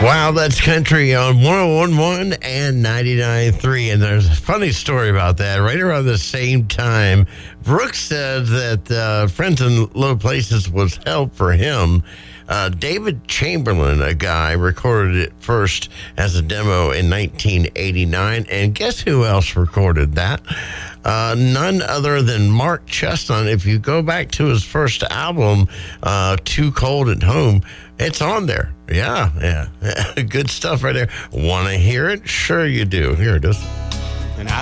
Wow, that's country on 101.1 and 99.3. And there's a funny story about that. Right around the same time, Brooks said that Friends in Low Places was help for him. David Chamberlain, a guy, recorded it first as a demo in 1989. And guess who else recorded that? None other than Mark Chestnut. If you go back to his first album, Too Cold at Home, it's on there. Yeah. Good stuff right there. Want to hear it? Sure you do. Here it is.